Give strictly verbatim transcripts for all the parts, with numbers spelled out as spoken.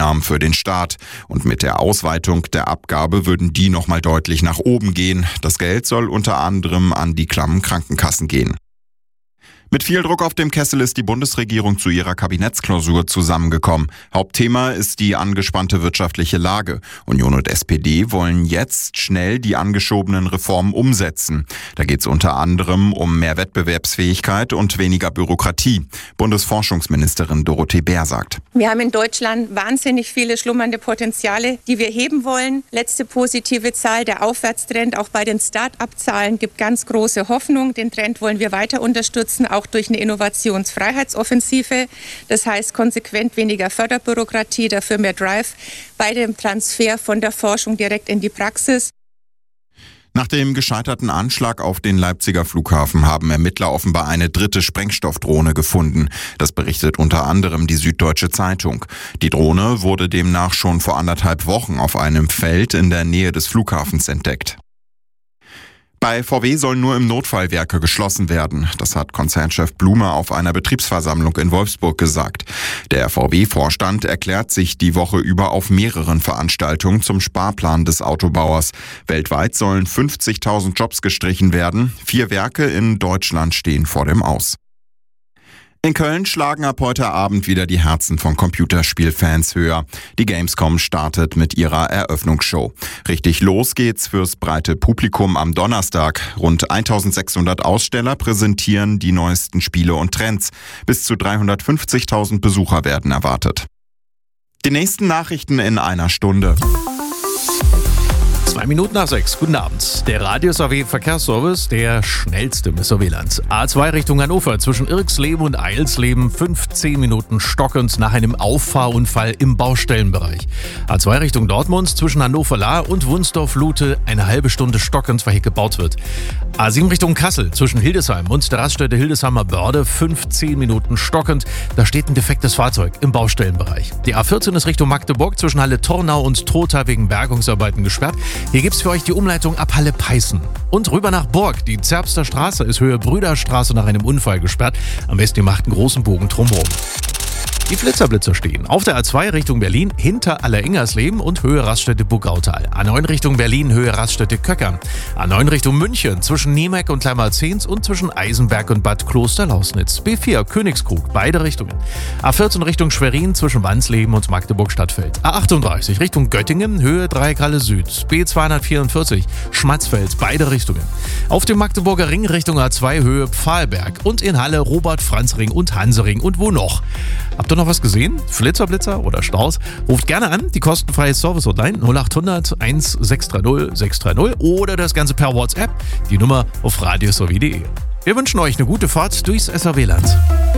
Einnahmen für den Staat. Und mit der Ausweitung der Abgabe würden die nochmal deutlich nach oben gehen. Das Geld soll unter anderem an die klammen Krankenkassen gehen. Mit viel Druck auf dem Kessel ist die Bundesregierung zu ihrer Kabinettsklausur zusammengekommen. Hauptthema ist die angespannte wirtschaftliche Lage. Union und S P D wollen jetzt schnell die angeschobenen Reformen umsetzen. Da geht es unter anderem um mehr Wettbewerbsfähigkeit und weniger Bürokratie. Bundesforschungsministerin Dorothee Bär sagt: Wir haben in Deutschland wahnsinnig viele schlummernde Potenziale, die wir heben wollen. Letzte positive Zahl, der Aufwärtstrend auch bei den Start-up-Zahlen gibt ganz große Hoffnung. Den Trend wollen wir weiter unterstützen, auch durch eine Innovationsfreiheitsoffensive. Das heißt konsequent weniger Förderbürokratie, dafür mehr Drive bei dem Transfer von der Forschung direkt in die Praxis. Nach dem gescheiterten Anschlag auf den Leipziger Flughafen haben Ermittler offenbar eine dritte Sprengstoffdrohne gefunden. Das berichtet unter anderem die Süddeutsche Zeitung. Die Drohne wurde demnach schon vor anderthalb Wochen auf einem Feld in der Nähe des Flughafens entdeckt. Bei V W sollen nur im Notfall Werke geschlossen werden. Das hat Konzernchef Blume auf einer Betriebsversammlung in Wolfsburg gesagt. Der V W-Vorstand erklärt sich die Woche über auf mehreren Veranstaltungen zum Sparplan des Autobauers. Weltweit sollen fünfzigtausend Jobs gestrichen werden. Vier Werke in Deutschland stehen vor dem Aus. In Köln schlagen ab heute Abend wieder die Herzen von Computerspielfans höher. Die Gamescom startet mit ihrer Eröffnungsshow. Richtig los geht's fürs breite Publikum am Donnerstag. Rund eintausendsechshundert Aussteller präsentieren die neuesten Spiele und Trends. Bis zu dreihundertfünfzigtausend Besucher werden erwartet. Die nächsten Nachrichten in einer Stunde. Zwei Minuten nach sechs. Guten Abend. Der Radius A W Verkehrsservice, der schnellste im S A W-Land. A zwei Richtung Hannover zwischen Irksleben und Eilsleben fünfzehn Minuten stockend nach einem Auffahrunfall im Baustellenbereich. A zwei Richtung Dortmund zwischen Hannover-Lahr und Wunsdorf-Lute eine halbe Stunde stockend, weil hier gebaut wird. A sieben Richtung Kassel zwischen Hildesheim und der Raststätte Hildesheimer Börde fünfzehn Minuten stockend. Da steht ein defektes Fahrzeug im Baustellenbereich. Die A vierzehn ist Richtung Magdeburg zwischen Halle-Tornau und Trotha wegen Bergungsarbeiten gesperrt. Hier gibt's für euch die Umleitung ab Halle-Peißen. Und rüber nach Burg. Die Zerbster Straße ist Höhe Brüderstraße nach einem Unfall gesperrt. Am besten ihr macht einen großen Bogen drumherum. Die Flitzerblitzer stehen auf der A zwei Richtung Berlin hinter Allerengersleben und Höhe Raststätte Burgautal. A neun Richtung Berlin Höhe Raststätte Köckern. A neun Richtung München zwischen Niemeck und Kleinmarzens und zwischen Eisenberg und Bad Kloster-Lausnitz. B vier Königskrug, beide Richtungen. A vierzehn Richtung Schwerin zwischen Wansleben und Magdeburg-Stadtfeld. A achtunddreißig Richtung Göttingen Höhe Dreiekalle Süd. B zweihundertvierundvierzig Schmatzfeld, beide Richtungen. Auf dem Magdeburger Ring Richtung A zwei Höhe Pfahlberg und in Halle Robert-Franz-Ring und Hansering und wo noch? Habt ihr noch was gesehen? Flitzer-Blitzer oder Staus? Ruft gerne an, die kostenfreie Service-Hotline null achthundert eins sechs drei null sechs drei null oder das Ganze per WhatsApp, die Nummer auf radius a w punkt de. Wir wünschen euch eine gute Fahrt durchs S A W-Land.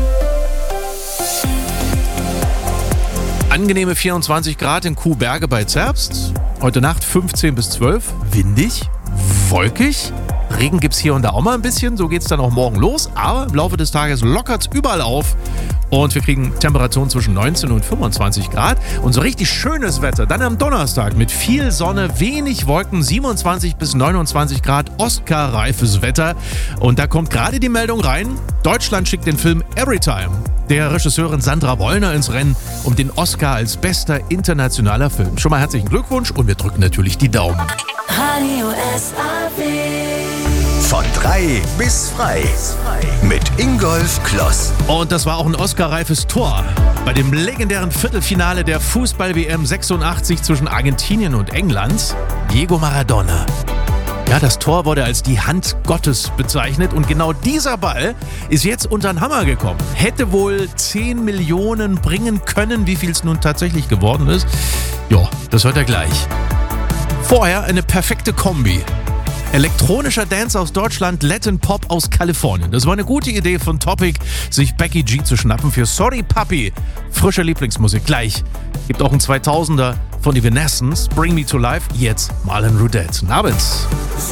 Angenehme vierundzwanzig Grad in Kuhberge bei Zerbst. Heute Nacht fünfzehn bis zwölf. Windig, wolkig. Regen gibt's hier und da auch mal ein bisschen, so geht's dann auch morgen los. Aber im Laufe des Tages lockert's überall auf. Und wir kriegen Temperaturen zwischen neunzehn und fünfundzwanzig Grad. Und so richtig schönes Wetter dann am Donnerstag mit viel Sonne, wenig Wolken, siebenundzwanzig bis neunundzwanzig Grad, Oscar-reifes Wetter. Und da kommt gerade die Meldung rein, Deutschland schickt den Film Everytime der Regisseurin Sandra Wollner ins Rennen um den Oscar als bester internationaler Film. Schon mal herzlichen Glückwunsch und wir drücken natürlich die Daumen. Radio S A W. Von drei bis frei mit Ingolf Kloss. Und das war auch ein Oscar-reifes Tor bei dem legendären Viertelfinale der Fußball-W M sechsundachtzig zwischen Argentinien und England. Diego Maradona. Ja, das Tor wurde als die Hand Gottes bezeichnet und genau dieser Ball ist jetzt unter den Hammer gekommen. Hätte wohl zehn Millionen bringen können, wie viel es nun tatsächlich geworden ist. Ja, das hört ihr gleich. Vorher eine perfekte Kombi. Elektronischer Dance aus Deutschland, Latin Pop aus Kalifornien. Das war eine gute Idee von Topic, sich Becky G zu schnappen für Sorry Papi. Frische Lieblingsmusik gleich. Gibt auch einen zweitausender von Evanescence, Bring Me to Life, jetzt Marlon Rudette. Abends.